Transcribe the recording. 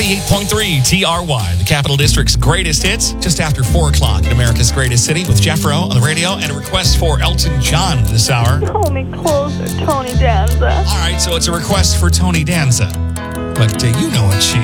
98.3 TRY, the Capital District's greatest hits, just after 4 o'clock in America's greatest city with Jeff Rowe on the radio and a request for Elton John this hour. Hold me closer, Tony Danza. All right, so it's a request for Tony Danza. But you know what she